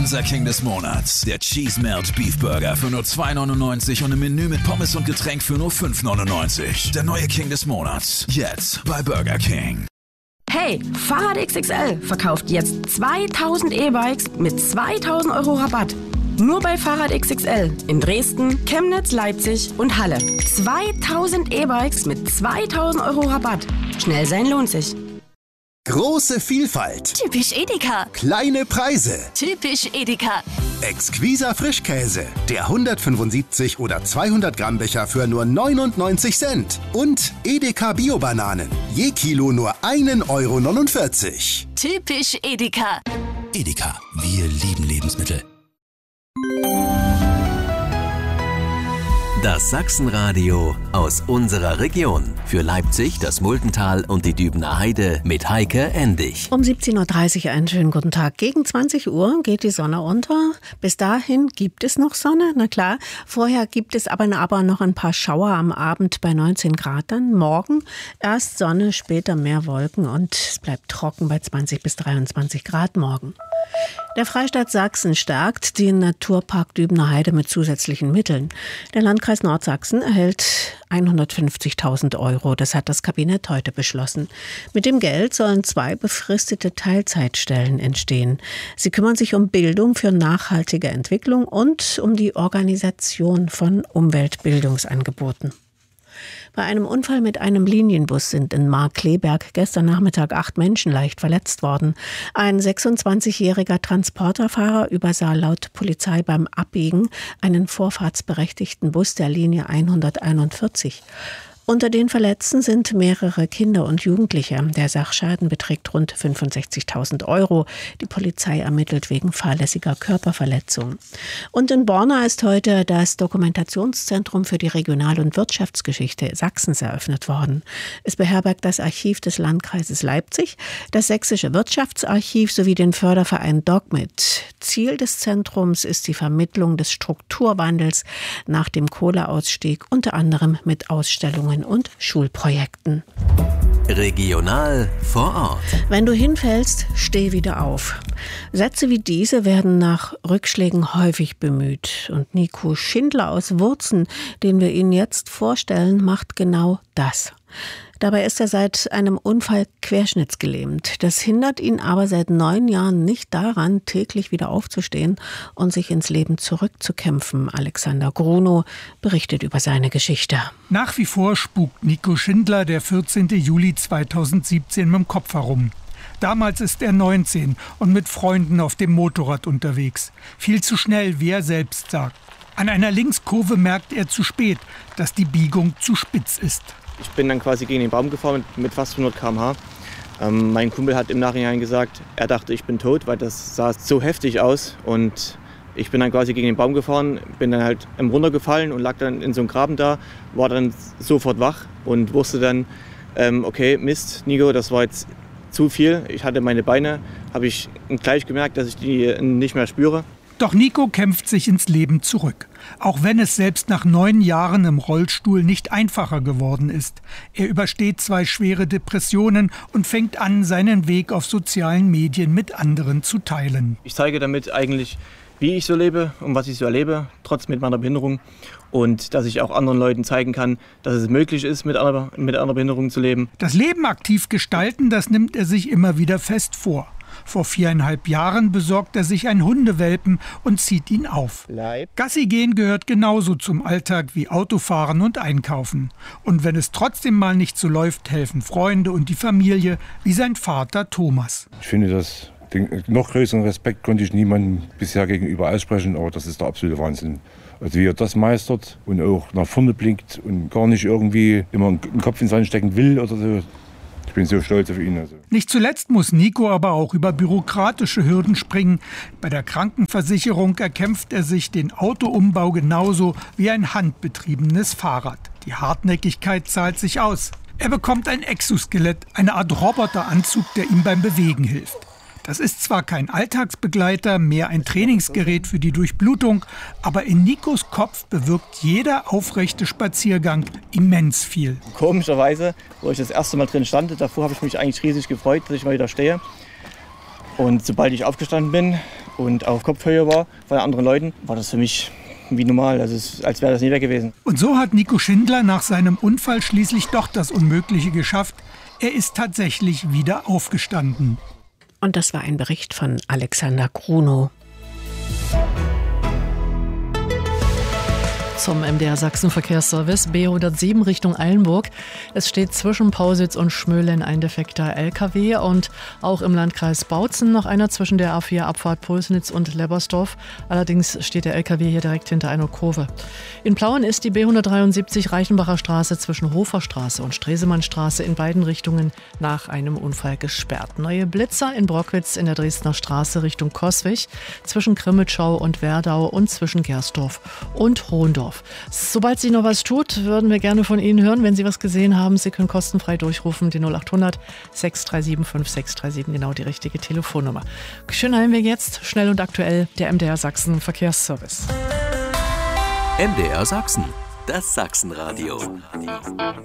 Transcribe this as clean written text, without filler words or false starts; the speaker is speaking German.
Unser King des Monats. Der Cheese Melt Beef Burger für nur 2,99 und im Menü mit Pommes und Getränk für nur 5,99. Der neue King des Monats. Jetzt bei Burger King. Hey, Fahrrad XXL verkauft jetzt 2000 E-Bikes mit 2000 Euro Rabatt. Nur bei Fahrrad XXL in Dresden, Chemnitz, Leipzig und Halle. 2000 E-Bikes mit 2000 Euro Rabatt. Schnell sein lohnt sich. Große Vielfalt. Typisch Edeka. Kleine Preise. Typisch Edeka. Exquiser Frischkäse. Der 175 oder 200 Gramm Becher für nur 99 Cent. Und Edeka Bio-Bananen. Je Kilo nur 1,49 €. Typisch Edeka. Edeka, wir lieben Lebensmittel. Das Sachsenradio aus unserer Region. Für Leipzig, das Muldental und die Dübener Heide mit Heike Endig. Um 17.30 Uhr einen schönen guten Tag. Gegen 20 Uhr geht die Sonne unter. Bis dahin gibt es noch Sonne, na klar. Vorher gibt es aber noch ein paar Schauer am Abend bei 19 Grad dann. Morgen erst Sonne, später mehr Wolken und es bleibt trocken bei 20 bis 23 Grad morgen. Der Freistaat Sachsen stärkt den Naturpark Dübener Heide mit zusätzlichen Mitteln. Der Landkreis Nordsachsen erhält 150.000 €. Das hat das Kabinett heute beschlossen. Mit dem Geld sollen 2 befristete Teilzeitstellen entstehen. Sie kümmern sich um Bildung für nachhaltige Entwicklung und um die Organisation von Umweltbildungsangeboten. Bei einem Unfall mit einem Linienbus sind in Markkleeberg gestern Nachmittag 8 Menschen leicht verletzt worden. Ein 26-jähriger Transporterfahrer übersah laut Polizei beim Abbiegen einen vorfahrtsberechtigten Bus der Linie 141. Unter den Verletzten sind mehrere Kinder und Jugendliche. Der Sachschaden beträgt rund 65.000 €. Die Polizei ermittelt wegen fahrlässiger Körperverletzung. Und in Borna ist heute das Dokumentationszentrum für die Regional- und Wirtschaftsgeschichte Sachsens eröffnet worden. Es beherbergt das Archiv des Landkreises Leipzig, das Sächsische Wirtschaftsarchiv sowie den Förderverein DocMit. Ziel des Zentrums ist die Vermittlung des Strukturwandels nach dem Kohleausstieg, unter anderem mit Ausstellungen und Schulprojekten. Regional vor Ort. Wenn du hinfällst, steh wieder auf. Sätze wie diese werden nach Rückschlägen häufig bemüht. Und Nico Schindler aus Wurzen, den wir Ihnen jetzt vorstellen, macht genau das. Dabei ist er seit einem Unfall querschnittsgelähmt. Das hindert ihn aber seit 9 Jahren nicht daran, täglich wieder aufzustehen und sich ins Leben zurückzukämpfen. Alexander Grunow berichtet über seine Geschichte. Nach wie vor spukt Nico Schindler der 14. Juli 2017 mit dem Kopf herum. Damals ist er 19 und mit Freunden auf dem Motorrad unterwegs. Viel zu schnell, wie er selbst sagt. An einer Linkskurve merkt er zu spät, dass die Biegung zu spitz ist. Ich bin dann quasi gegen den Baum gefahren mit fast 100 km/h. Mein Kumpel hat im Nachhinein gesagt, er dachte, ich bin tot, weil das sah so heftig aus. Und ich bin dann quasi gegen den Baum gefahren, bin dann halt runtergefallen und lag dann in so einem Graben da, war dann sofort wach und wusste dann, okay, Mist, Nico, das war jetzt zu viel. Ich hatte meine Beine, habe ich gleich gemerkt, dass ich die nicht mehr spüre. Doch Nico kämpft sich ins Leben zurück. Auch wenn es selbst nach 9 Jahren im Rollstuhl nicht einfacher geworden ist. Er übersteht 2 schwere Depressionen und fängt an, seinen Weg auf sozialen Medien mit anderen zu teilen. Ich zeige damit eigentlich, wie ich so lebe und was ich so erlebe, trotz mit meiner Behinderung. Und dass ich auch anderen Leuten zeigen kann, dass es möglich ist, mit einer Behinderung zu leben. Das Leben aktiv gestalten, das nimmt er sich immer wieder fest vor. Vor 4,5 Jahren besorgt er sich einen Hundewelpen und zieht ihn auf. Gassi gehen gehört genauso zum Alltag wie Autofahren und Einkaufen. Und wenn es trotzdem mal nicht so läuft, helfen Freunde und die Familie, wie sein Vater Thomas. Ich finde, den noch größeren Respekt konnte ich niemandem bisher gegenüber aussprechen, aber das ist der absolute Wahnsinn. Also wie er das meistert und auch nach vorne blickt und gar nicht irgendwie immer den Kopf ins Sand stecken will oder so. Ich bin so stolz auf ihn. Nicht zuletzt muss Nico aber auch über bürokratische Hürden springen. Bei der Krankenversicherung erkämpft er sich den Autoumbau genauso wie ein handbetriebenes Fahrrad. Die Hartnäckigkeit zahlt sich aus. Er bekommt ein Exoskelett, eine Art Roboteranzug, der ihm beim Bewegen hilft. Das ist zwar kein Alltagsbegleiter, mehr ein Trainingsgerät für die Durchblutung, aber in Nikos Kopf bewirkt jeder aufrechte Spaziergang immens viel. Komischerweise, wo ich das erste Mal drin stand, davor habe ich mich eigentlich riesig gefreut, dass ich mal wieder stehe. Und sobald ich aufgestanden bin, und auf Kopfhöhe war von anderen Leuten, war das für mich wie normal, also als wäre das nie weg gewesen. Und so hat Nico Schindler nach seinem Unfall schließlich doch das Unmögliche geschafft. Er ist tatsächlich wieder aufgestanden. Und das war ein Bericht von Alexander Grunow. Zum MDR Sachsen Verkehrsservice B107 Richtung Eilenburg. Es steht zwischen Pausitz und Schmöhlen ein defekter LKW und auch im Landkreis Bautzen noch einer zwischen der A4 Abfahrt Pulsnitz und Lebbersdorf. Allerdings steht der LKW hier direkt hinter einer Kurve. In Plauen ist die B173 Reichenbacher Straße zwischen Hoferstraße und Stresemannstraße in beiden Richtungen nach einem Unfall gesperrt. Neue Blitzer in Brockwitz in der Dresdner Straße Richtung Coswig zwischen Grimmitschau und Werdau und zwischen Gersdorf und Hohendorf. Sobald sich noch was tut, würden wir gerne von Ihnen hören. Wenn Sie was gesehen haben, Sie können kostenfrei durchrufen. Die 0800 637 5637, genau die richtige Telefonnummer. Schönen Heimweg jetzt, schnell und aktuell, der MDR Sachsen Verkehrsservice. MDR Sachsen, das Sachsenradio.